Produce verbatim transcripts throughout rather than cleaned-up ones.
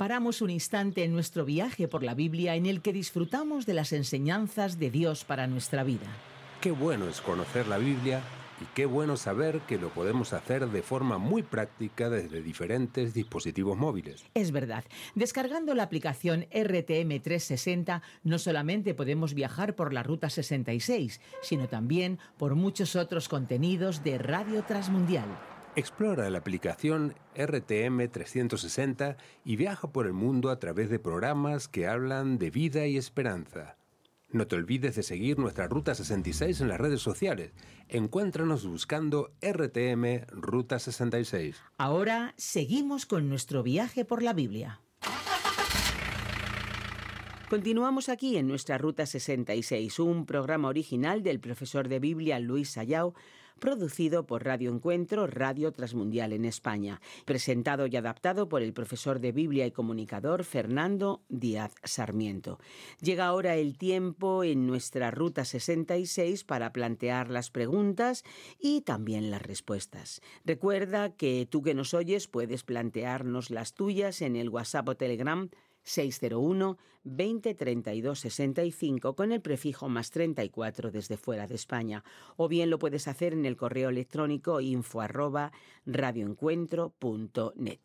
Paramos un instante en nuestro viaje por la Biblia en el que disfrutamos de las enseñanzas de Dios para nuestra vida. Qué bueno es conocer la Biblia y qué bueno saber que lo podemos hacer de forma muy práctica desde diferentes dispositivos móviles. Es verdad, descargando la aplicación R T M trescientos sesenta no solamente podemos viajar por la Ruta sesenta y seis, sino también por muchos otros contenidos de Radio Transmundial. Explora la aplicación R T M trescientos sesenta y viaja por el mundo a través de programas que hablan de vida y esperanza. No te olvides de seguir nuestra Ruta sesenta y seis en las redes sociales. Encuéntranos buscando R T M Ruta sesenta y seis. Ahora seguimos con nuestro viaje por la Biblia. Continuamos aquí en nuestra Ruta sesenta y seis, un programa original del profesor de Biblia Luis Sayao, producido por Radio Encuentro, Radio Transmundial en España, presentado y adaptado por el profesor de Biblia y comunicador Fernando Díaz Sarmiento. Llega ahora el tiempo en nuestra Ruta sesenta y seis para plantear las preguntas y también las respuestas. Recuerda que tú que nos oyes puedes plantearnos las tuyas en el WhatsApp o Telegram seis cero uno, veinte, treinta y dos, sesenta y cinco con el prefijo más treinta y cuatro desde fuera de España, o bien lo puedes hacer en el correo electrónico info arroba radioencuentro punto net.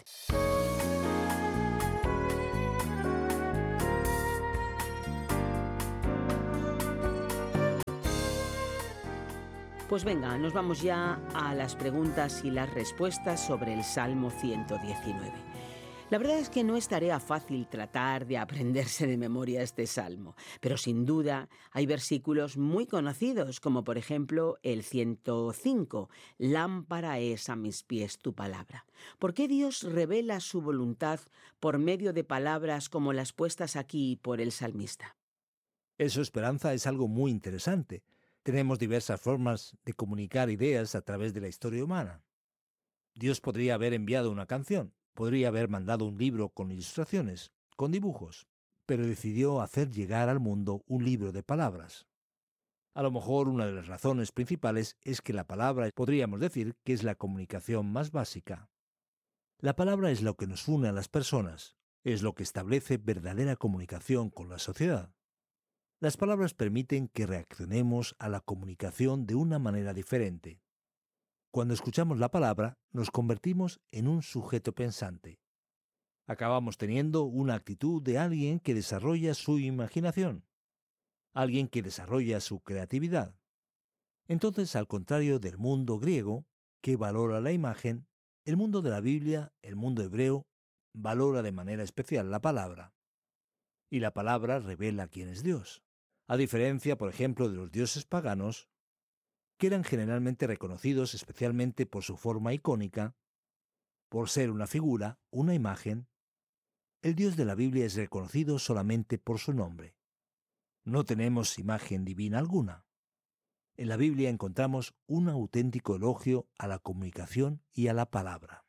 Pues venga, nos vamos ya a las preguntas y las respuestas sobre el Salmo ciento diecinueve. La verdad es que no es tarea fácil tratar de aprenderse de memoria este salmo, pero sin duda hay versículos muy conocidos, como por ejemplo el ciento cinco, lámpara es a mis pies tu palabra. ¿Por qué Dios revela su voluntad por medio de palabras como las puestas aquí por el salmista? Eso, Esperanza, es algo muy interesante. Tenemos diversas formas de comunicar ideas a través de la historia humana. Dios podría haber enviado una canción. Podría haber mandado un libro con ilustraciones, con dibujos, pero decidió hacer llegar al mundo un libro de palabras. A lo mejor una de las razones principales es que la palabra podríamos decir que es la comunicación más básica. La palabra es lo que nos une a las personas, es lo que establece verdadera comunicación con la sociedad. Las palabras permiten que reaccionemos a la comunicación de una manera diferente. Cuando escuchamos la palabra, nos convertimos en un sujeto pensante. Acabamos teniendo una actitud de alguien que desarrolla su imaginación, alguien que desarrolla su creatividad. Entonces, al contrario del mundo griego, que valora la imagen, el mundo de la Biblia, el mundo hebreo, valora de manera especial la palabra. Y la palabra revela quién es Dios. A diferencia, por ejemplo, de los dioses paganos, que eran generalmente reconocidos especialmente por su forma icónica, por ser una figura, una imagen, el Dios de la Biblia es reconocido solamente por su nombre. No tenemos imagen divina alguna. En la Biblia encontramos un auténtico elogio a la comunicación y a la palabra.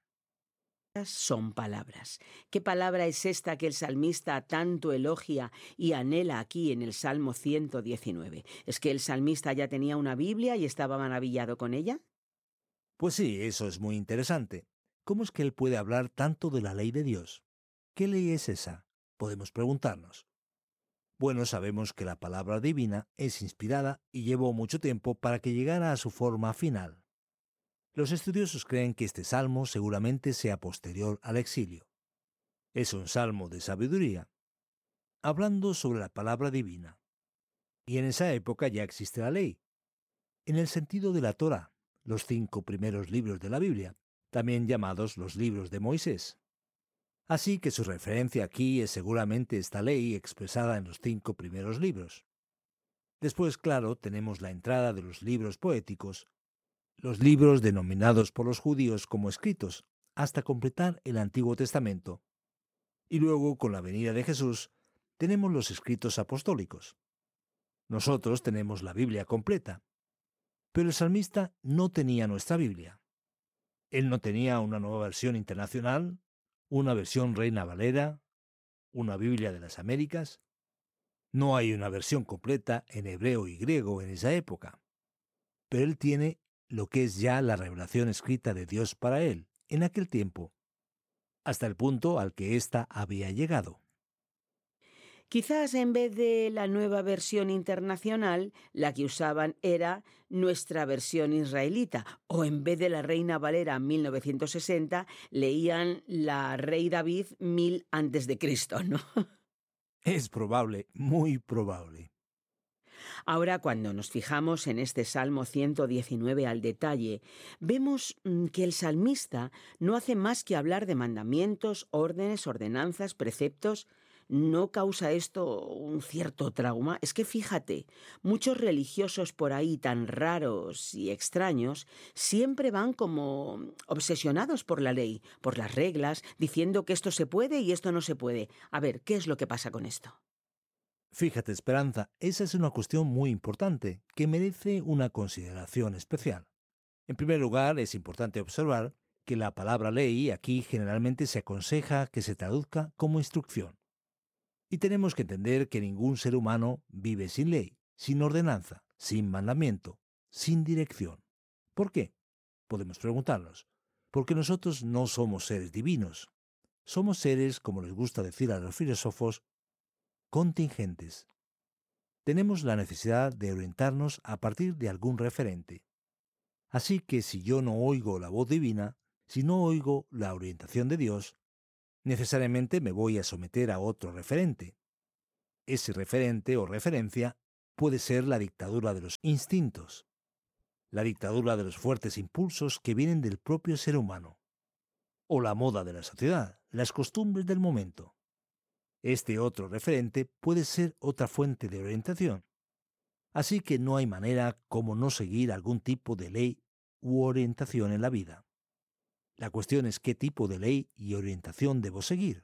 Son palabras. ¿Qué palabra es esta que el salmista tanto elogia y anhela aquí en el Salmo ciento diecinueve? ¿Es que el salmista ya tenía una Biblia y estaba maravillado con ella? Pues sí, eso es muy interesante. ¿Cómo es que él puede hablar tanto de la ley de Dios? ¿Qué ley es esa? Podemos preguntarnos. Bueno, sabemos que la palabra divina es inspirada y llevó mucho tiempo para que llegara a su forma final. Los estudiosos creen que este salmo seguramente sea posterior al exilio. Es un salmo de sabiduría, hablando sobre la palabra divina. Y en esa época ya existe la ley, en el sentido de la Torá, los cinco primeros libros de la Biblia, también llamados los libros de Moisés. Así que su referencia aquí es seguramente esta ley expresada en los cinco primeros libros. Después, claro, tenemos la entrada de los libros poéticos, los libros denominados por los judíos como escritos, hasta completar el Antiguo Testamento. Y luego, con la venida de Jesús, tenemos los escritos apostólicos. Nosotros tenemos la Biblia completa, pero el salmista no tenía nuestra Biblia. Él no tenía una nueva versión internacional, una versión Reina Valera, una Biblia de las Américas. No hay una versión completa en hebreo y griego en esa época. Pero él tiene lo que es ya la revelación escrita de Dios para él, en aquel tiempo. hasta el punto al que ésta había llegado. Quizás en vez de la nueva versión internacional, la que usaban era nuestra versión israelita, o en vez de la Reina Valera mil novecientos sesenta, leían la Rey David mil antes de Cristo, ¿no? Es probable, muy probable. Ahora, cuando nos fijamos en este Salmo ciento diecinueve al detalle, vemos mm, que el salmista no hace más que hablar de mandamientos, órdenes, ordenanzas, preceptos. ¿No causa esto un cierto trauma? Es que fíjate, muchos religiosos por ahí tan raros y extraños siempre van como obsesionados por la ley, por las reglas, diciendo que esto se puede y esto no se puede. A ver, ¿qué es lo que pasa con esto? Fíjate, Esperanza, esa es una cuestión muy importante que merece una consideración especial. En primer lugar, es importante observar que la palabra ley aquí generalmente se aconseja que se traduzca como instrucción. Y tenemos que entender que ningún ser humano vive sin ley, sin ordenanza, sin mandamiento, sin dirección. ¿Por qué? Podemos preguntarnos. Porque nosotros no somos seres divinos. Somos seres, como les gusta decir a los filósofos, contingentes. Tenemos la necesidad de orientarnos a partir de algún referente. Así que si yo no oigo la voz divina, si no oigo la orientación de Dios, necesariamente me voy a someter a otro referente. Ese referente o referencia puede ser la dictadura de los instintos, la dictadura de los fuertes impulsos que vienen del propio ser humano, o la moda de la sociedad, las costumbres del momento. Este otro referente puede ser otra fuente de orientación. Así que no hay manera como no seguir algún tipo de ley u orientación en la vida. La cuestión es qué tipo de ley y orientación debo seguir.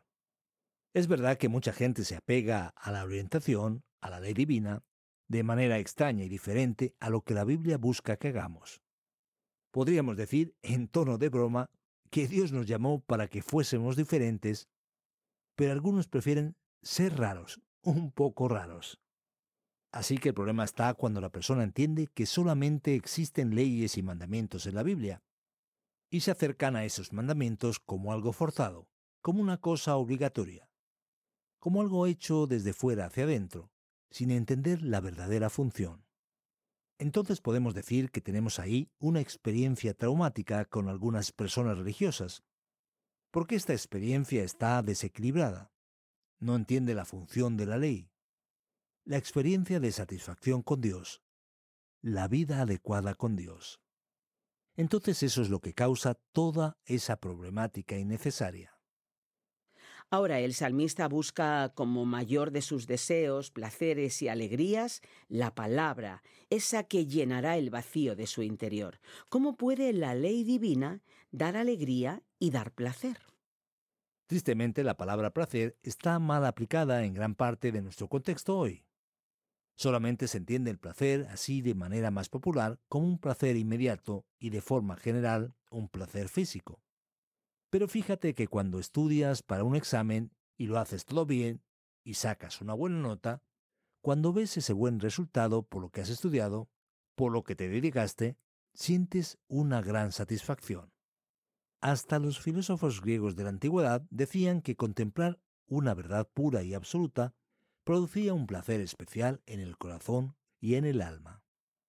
Es verdad que mucha gente se apega a la orientación, a la ley divina, de manera extraña y diferente a lo que la Biblia busca que hagamos. Podríamos decir, en tono de broma, que Dios nos llamó para que fuésemos diferentes, pero algunos prefieren ser raros, un poco raros. Así que el problema está cuando la persona entiende que solamente existen leyes y mandamientos en la Biblia, y se acercan a esos mandamientos como algo forzado, como una cosa obligatoria, como algo hecho desde fuera hacia adentro, sin entender la verdadera función. Entonces podemos decir que tenemos ahí una experiencia traumática con algunas personas religiosas, porque esta experiencia está desequilibrada, no entiende la función de la ley, la experiencia de satisfacción con Dios, la vida adecuada con Dios. Entonces eso es lo que causa toda esa problemática innecesaria. Ahora, el salmista busca como mayor de sus deseos, placeres y alegrías la palabra, esa que llenará el vacío de su interior. ¿Cómo puede la ley divina dar alegría y dar placer? Tristemente, la palabra placer está mal aplicada en gran parte de nuestro contexto hoy. Solamente se entiende el placer así de manera más popular como un placer inmediato y de forma general un placer físico. Pero fíjate que cuando estudias para un examen y lo haces todo bien y sacas una buena nota, cuando ves ese buen resultado por lo que has estudiado, por lo que te dedicaste, sientes una gran satisfacción. Hasta los filósofos griegos de la antigüedad decían que contemplar una verdad pura y absoluta producía un placer especial en el corazón y en el alma.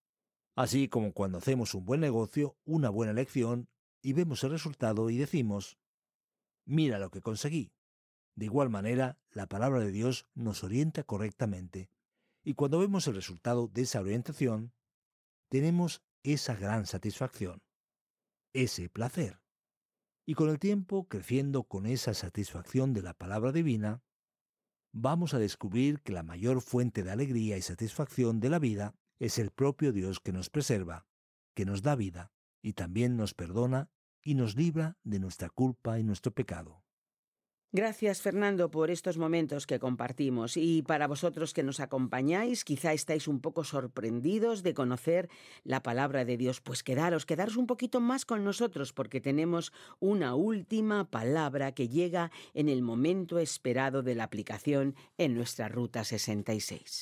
Así como cuando hacemos un buen negocio, una buena elección, y vemos el resultado y decimos, mira lo que conseguí. De igual manera, la palabra de Dios nos orienta correctamente, y cuando vemos el resultado de esa orientación, tenemos esa gran satisfacción, ese placer. Y con el tiempo, creciendo con esa satisfacción de la palabra divina, vamos a descubrir que la mayor fuente de alegría y satisfacción de la vida es el propio Dios que nos preserva, que nos da vida, y también nos perdona y nos libra de nuestra culpa y nuestro pecado. Gracias, Fernando, por estos momentos que compartimos. Y para vosotros que nos acompañáis, quizá estáis un poco sorprendidos de conocer la palabra de Dios. Pues quedaros, quedaros un poquito más con nosotros, porque tenemos una última palabra que llega en el momento esperado de la aplicación en nuestra Ruta sesenta y seis.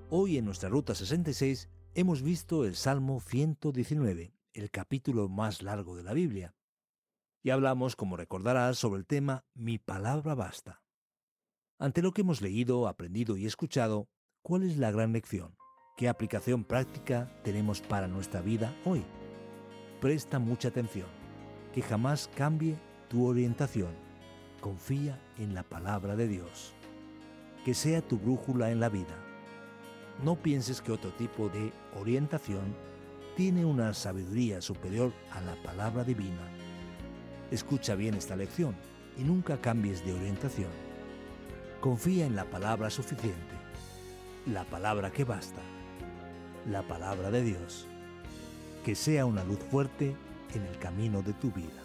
Hoy en nuestra Ruta sesenta y seis hemos visto el Salmo ciento diecinueve, el capítulo más largo de la Biblia. Y hablamos, como recordarás, sobre el tema Mi palabra basta. Ante lo que hemos leído, aprendido y escuchado, ¿cuál es la gran lección? ¿Qué aplicación práctica tenemos para nuestra vida hoy? Presta mucha atención, que jamás cambie tu orientación. Confía en la palabra de Dios. Que sea tu brújula en la vida. No pienses que otro tipo de orientación tiene una sabiduría superior a la palabra divina. Escucha bien esta lección y nunca cambies de orientación. Confía en la palabra suficiente, la palabra que basta, la palabra de Dios. Que sea una luz fuerte en el camino de tu vida.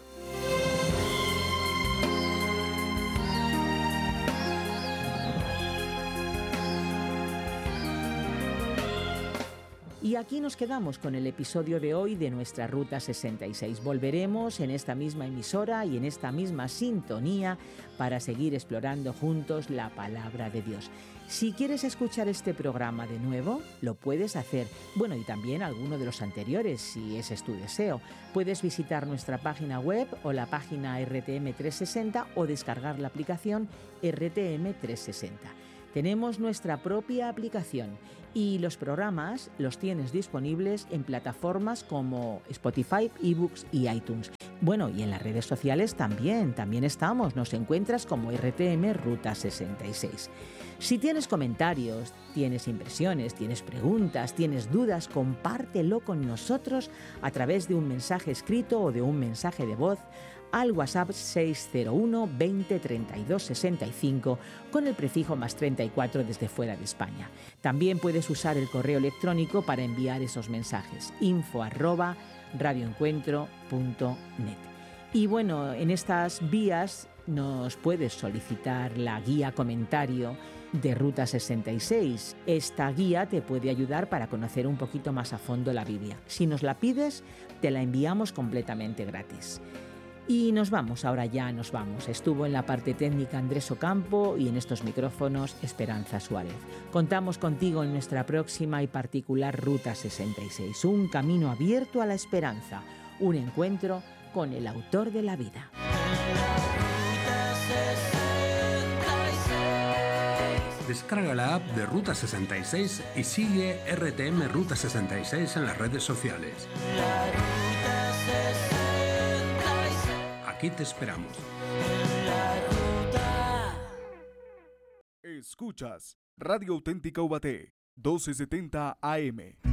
Y aquí nos quedamos con el episodio de hoy de nuestra Ruta sesenta y seis. Volveremos en esta misma emisora y en esta misma sintonía para seguir explorando juntos la palabra de Dios. Si quieres escuchar este programa de nuevo, lo puedes hacer. Bueno, y también alguno de los anteriores, si ese es tu deseo. Puedes visitar nuestra página web o la página R T M trescientos sesenta o descargar la aplicación R T M trescientos sesenta. Tenemos nuestra propia aplicación y los programas los tienes disponibles en plataformas como Spotify, eBooks y iTunes. Bueno, y en las redes sociales también, también estamos. Nos encuentras como R T M Ruta sesenta y seis. Si tienes comentarios, tienes impresiones, tienes preguntas, tienes dudas, compártelo con nosotros a través de un mensaje escrito o de un mensaje de voz al WhatsApp seis cero uno veinte treinta y dos sesenta y cinco con el prefijo más treinta y cuatro desde fuera de España. También puedes usar el correo electrónico para enviar esos mensajes, info arroba radioencuentro punto net. Y bueno, en estas vías nos puedes solicitar la guía comentario de Ruta sesenta y seis. Esta guía te puede ayudar para conocer un poquito más a fondo la Biblia. Si nos la pides, te la enviamos completamente gratis. Y nos vamos, ahora ya nos vamos. Estuvo en la parte técnica Andrés Ocampo y en estos micrófonos Esperanza Suárez. Contamos contigo en nuestra próxima y particular Ruta sesenta y seis, un camino abierto a la esperanza, un encuentro con el autor de la vida. Descarga la app de Ruta sesenta y seis y sigue R T M Ruta sesenta y seis en las redes sociales. Aquí te esperamos. Escuchas Radio Auténtica Ubaté, doce setenta A M.